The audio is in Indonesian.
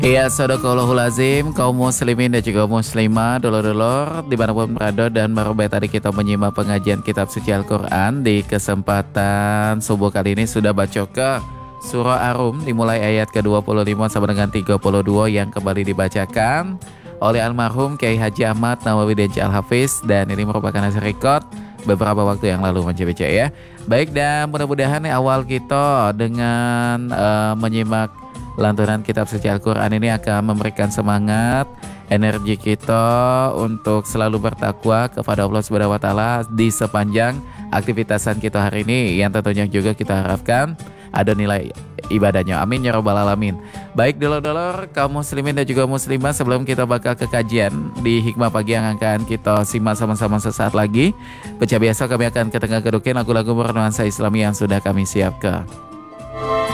Iya, sadaqallahul azim, kaum muslimin dan juga muslimah, dulur-dulur, dimanapun berada dan baru tadi kita menyimak pengajian kitab suci Al-Quran. Di kesempatan subuh kali ini sudah baca ke surah Ar-Rum, dimulai ayat ke-25 sampai dengan 32 yang kembali dibacakan oleh almarhum Kiai Haji Ahmad Nawawi Denji Al-Hafiz, dan ini merupakan hasil record beberapa waktu yang lalu baca ya. Baik, dan mudah-mudahan awal kita dengan menyimak lantunan kitab suci Al-Quran ini akan memberikan semangat, energi kita untuk selalu bertakwa kepada Allah Subhanahu wa taala di sepanjang aktivitasan kita hari ini, yang tentunya juga kita harapkan ada nilai ibadahnya. Amin ya rabbal alamin. Baik dulur-dulur kaum muslimin dan juga muslimah, sebelum kita bakal ke kajian di Hikmah Pagi yang akan kita simak sama-sama sesaat lagi, baca biasa kami akan ketengah kedukin lagu-lagu bernuansa Islami yang sudah kami siapkan.